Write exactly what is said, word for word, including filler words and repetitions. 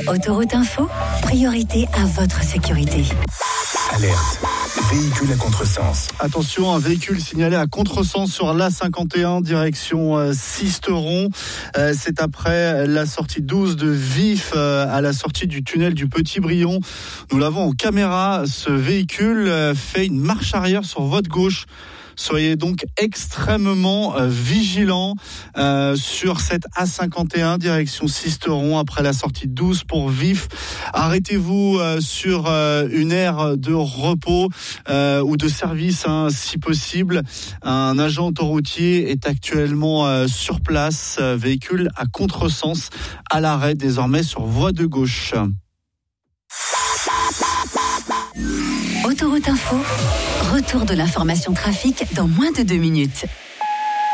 Autoroute Info, priorité à votre sécurité. Alerte. Véhicule à contresens. Attention, un véhicule signalé à contresens sur l'A cinquante et un, direction euh, Sisteron. Euh, c'est après la sortie douze de Vif, euh, à la sortie du tunnel du Petit-Brion. Nous l'avons en caméra. Ce véhicule euh, fait une marche arrière sur votre gauche. Soyez donc extrêmement euh, vigilants euh, sur cette A cinquante et un direction Sisteron après la sortie douze pour Vif. Arrêtez-vous euh, sur euh, une aire de repos euh, ou de service hein, si possible. Un agent autoroutier est actuellement euh, sur place. Euh, véhicule à contresens à l'arrêt désormais sur voie de gauche. Autoroute Info, retour de l'information trafic dans moins de deux minutes.